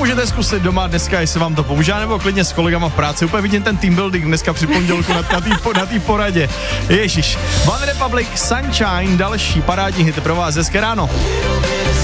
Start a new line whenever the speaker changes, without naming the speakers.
můžete zkusit doma dneska, jestli vám to pomůže, nebo klidně s kolegama v práci. Úplně vidím ten team building dneska při pondělku na té poradě. Ježíš. One Republic, Sunshine, další parádní hit pro vás. Hezké ráno.